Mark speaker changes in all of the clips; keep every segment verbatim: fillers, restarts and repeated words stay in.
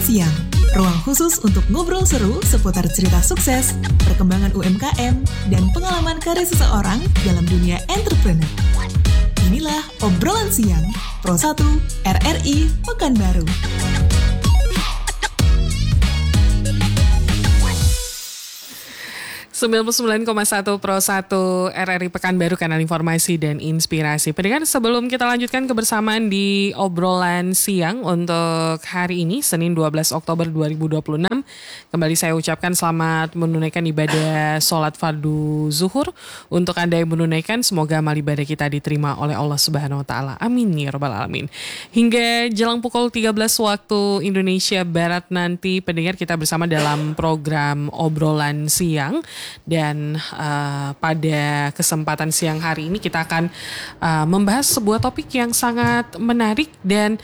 Speaker 1: Siang, ruang khusus untuk ngobrol seru seputar cerita sukses, perkembangan U M K M, dan pengalaman karir seseorang dalam dunia entrepreneur. Inilah Obrolan Siang, Pro satu R R I Pekanbaru.
Speaker 2: sembilan puluh sembilan koma satu Pro satu R R I Pekanbaru, kanal informasi dan inspirasi. Pendengar, sebelum kita lanjutkan kebersamaan di Obrolan Siang untuk hari ini, Senin dua belas Oktober dua ribu dua puluh enam, kembali saya ucapkan selamat menunaikan ibadah sholat fardu zuhur. Untuk Anda yang menunaikan, semoga amal ibadah kita diterima oleh Allah Subhanahu Wa Taala. Amin ya Rabbal Alamin. Hingga jelang pukul tiga belas waktu Indonesia Barat nanti, pendengar, kita bersama dalam program Obrolan Siang. Dan uh, pada kesempatan siang hari ini kita akan uh, membahas sebuah topik yang sangat menarik dan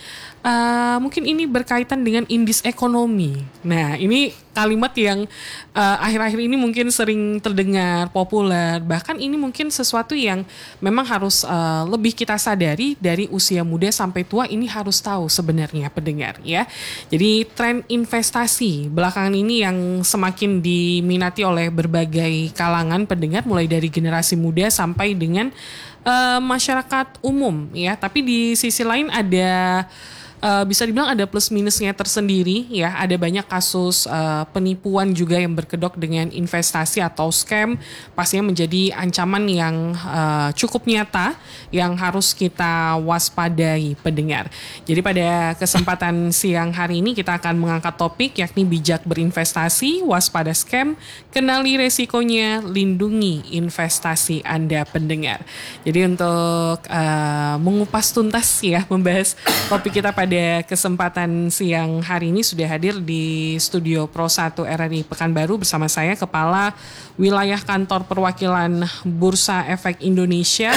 Speaker 2: uh, mungkin ini berkaitan dengan indeks ekonomi. Nah, ini kalimat yang uh, akhir-akhir ini mungkin sering terdengar populer, bahkan ini mungkin sesuatu yang memang harus uh, lebih kita sadari dari usia muda sampai tua. Ini harus tahu sebenarnya, pendengar, ya. Jadi tren investasi belakangan ini yang semakin diminati oleh berbagai kalangan pendengar, mulai dari generasi muda sampai dengan uh, masyarakat umum, ya. Tapi di sisi lain ada Uh, bisa dibilang ada plus minusnya tersendiri, ya. Ada banyak kasus uh, penipuan juga yang berkedok dengan investasi atau scam, pastinya menjadi ancaman yang uh, cukup nyata yang harus kita waspadai, pendengar. Jadi pada kesempatan siang hari ini kita akan mengangkat topik yakni bijak berinvestasi, waspada scam, kenali resikonya, lindungi investasi Anda, pendengar. Jadi untuk uh, mengupas tuntas, ya, membahas topik kita pada Pada kesempatan siang hari ini sudah hadir di studio Pro satu R R I Pekanbaru bersama saya, Kepala Wilayah Kantor Perwakilan Bursa Efek Indonesia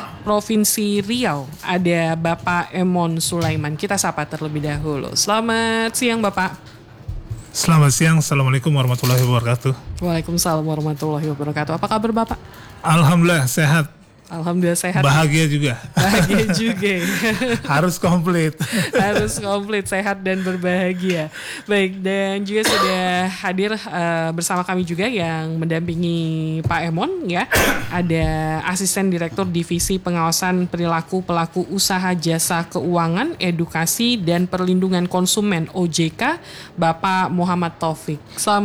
Speaker 2: Provinsi Riau, ada Bapak Emon Sulaiman. Kita sapa terlebih dahulu. Selamat siang, Bapak.
Speaker 3: Selamat siang, Assalamualaikum warahmatullahi wabarakatuh.
Speaker 2: Waalaikumsalam warahmatullahi wabarakatuh. Apa kabar Bapak?
Speaker 3: Alhamdulillah sehat.
Speaker 2: Alhamdulillah sehat.
Speaker 3: Bahagia juga.
Speaker 2: Bahagia juga.
Speaker 3: Harus komplit.
Speaker 2: Harus komplit, sehat dan berbahagia. Baik, dan juga sudah hadir uh, bersama kami juga yang mendampingi Pak Emon, ya. Ada Asisten Direktur Divisi Pengawasan Perilaku Pelaku Usaha Jasa Keuangan, Edukasi dan Perlindungan Konsumen O J K, Bapak Muhammad Taufik.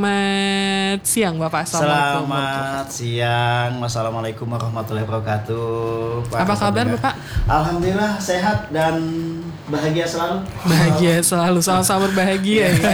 Speaker 2: Selamat siang, Bapak.
Speaker 4: Selamat siang. Wassalamualaikum warahmatullahi wabarakatuh. Pak,
Speaker 2: apa kabar Bapak?
Speaker 4: Alhamdulillah sehat dan bahagia selalu.
Speaker 2: Bahagia selalu, sama-sama berbahagia, ya.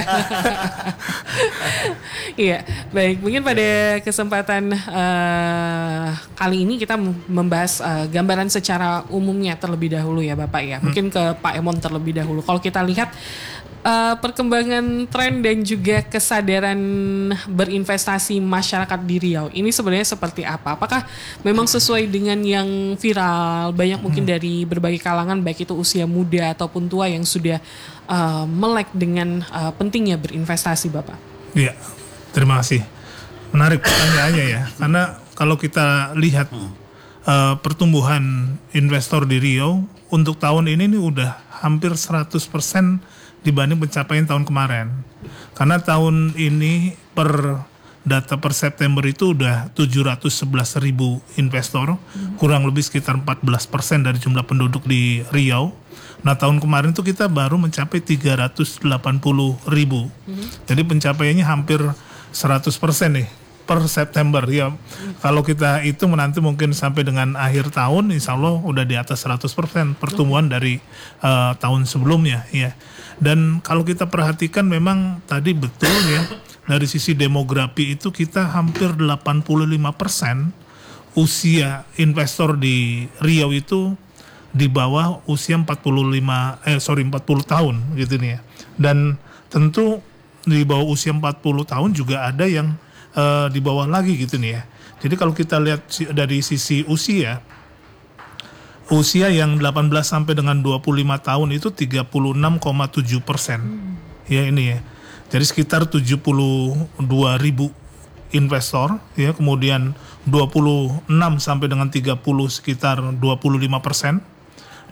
Speaker 2: Iya, baik. Mungkin pada kesempatan uh, kali ini kita membahas uh, gambaran secara umumnya terlebih dahulu, ya Bapak, ya. Mungkin ke Pak Emon terlebih dahulu. Kalau kita lihat Uh, perkembangan tren dan juga kesadaran berinvestasi masyarakat di Riau ini sebenarnya seperti apa? Apakah memang sesuai dengan yang viral, banyak mungkin dari berbagai kalangan, baik itu usia muda ataupun tua, yang sudah uh, melek dengan uh, pentingnya berinvestasi, Bapak?
Speaker 3: Iya, terima kasih. Menarik pertanyaannya, ya. Karena kalau kita lihat uh, pertumbuhan investor di Riau untuk tahun ini nih udah hampir seratus persen dibanding pencapaian tahun kemarin. Karena tahun ini per data per September itu udah tujuh ratus sebelas ribu investor, hmm. kurang lebih sekitar empat belas persen dari jumlah penduduk di Riau. Nah, tahun kemarin tuh kita baru mencapai tiga ratus delapan puluh ribu. Hmm. Jadi pencapaiannya hampir seratus persen nih per September, ya. Hmm. Kalau kita itu menanti mungkin sampai dengan akhir tahun, insya Allah udah di atas seratus persen pertumbuhan hmm. dari uh, tahun sebelumnya, ya. Dan kalau kita perhatikan memang tadi betul, ya, dari sisi demografi itu kita hampir delapan puluh lima persen usia investor di Riau itu di bawah usia empat puluh lima eh sorry empat puluh tahun gitu nih, ya. Dan tentu di bawah usia empat puluh tahun juga ada yang uh, di bawah lagi gitu nih, ya. Jadi kalau kita lihat dari sisi usia, usia yang delapan belas sampai dengan dua puluh lima tahun itu tiga puluh enam koma tujuh persen. Hmm. Ya ini, ya. Jadi sekitar tujuh puluh dua ribu investor, ya. Kemudian dua puluh enam sampai dengan tiga puluh sekitar dua puluh lima persen.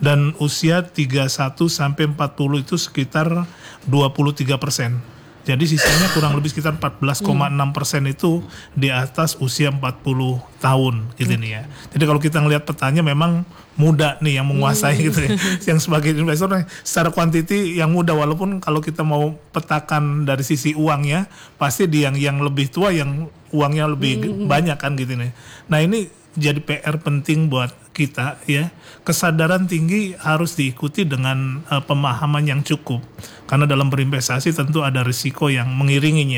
Speaker 3: Dan usia tiga puluh satu sampai empat puluh itu sekitar dua puluh tiga persen. Jadi sisanya kurang lebih sekitar empat belas koma enam persen itu di atas usia empat puluh tahun gitu nih ya. Jadi kalau kita ngelihat petanya memang muda nih yang menguasai gitu ya. Yang sebagai investor secara kuantiti yang muda, walaupun kalau kita mau petakan dari sisi uangnya pasti di yang yang lebih tua yang uangnya lebih banyak kan gitu nih. Nah ini jadi P R penting buat kita ya. Kesadaran tinggi harus diikuti dengan uh, pemahaman yang cukup. Karena dalam berinvestasi tentu ada risiko yang mengiringinya.